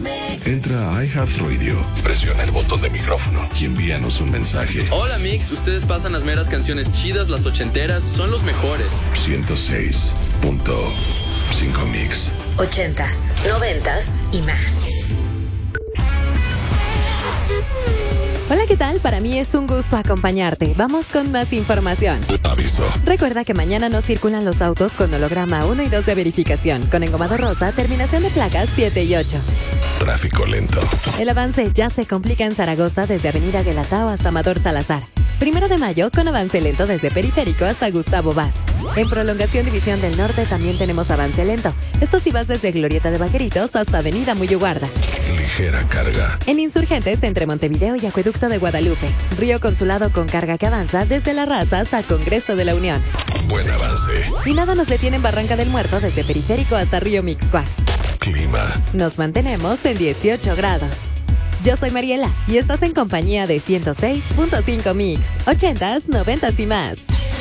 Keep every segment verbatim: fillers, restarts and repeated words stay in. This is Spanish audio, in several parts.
Entra a iHeartRadio, presiona el botón de micrófono y envíanos un mensaje. Hola Mix, ustedes pasan las meras canciones chidas, las ochenteras, son los mejores. ciento seis punto cinco Mix. Ochentas, noventas y más. Hola, ¿qué tal? Para mí es un gusto acompañarte. Vamos con más información. Aviso. Recuerda que mañana no circulan los autos con holograma uno y dos de verificación, con engomado rosa, terminación de placas siete y ocho. Tráfico lento. El avance ya se complica en Zaragoza desde Avenida Guelatao hasta Amador Salazar. Primero de mayo con avance lento desde Periférico hasta Gustavo Vaz. En Prolongación División del Norte también tenemos avance lento. Esto sí vas desde Glorieta de Vaqueritos hasta Avenida Muyuguarda. Ligera carga. En Insurgentes entre Montevideo y Acueducto de Guadalupe. Río Consulado con carga que avanza desde La Raza hasta Congreso de la Unión. Buen avance. Y nada nos detiene en Barranca del Muerto desde Periférico hasta Río Mixcoac. Clima. Nos mantenemos en dieciocho grados. Yo soy Mariela y estás en compañía de ciento seis punto cinco Mix, ochentas, noventas y más.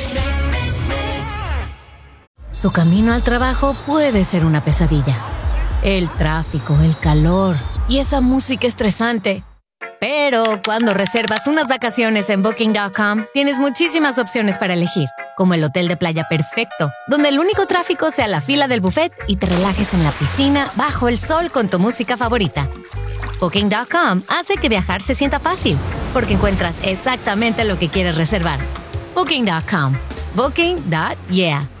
Tu camino al trabajo puede ser una pesadilla. El tráfico, el calor y esa música estresante. Pero cuando reservas unas vacaciones en Booking punto com, tienes muchísimas opciones para elegir, como el hotel de playa perfecto, donde el único tráfico sea la fila del buffet y te relajes en la piscina bajo el sol con tu música favorita. Booking punto com hace que viajar se sienta fácil, porque encuentras exactamente lo que quieres reservar. Booking punto com. Booking. Yeah.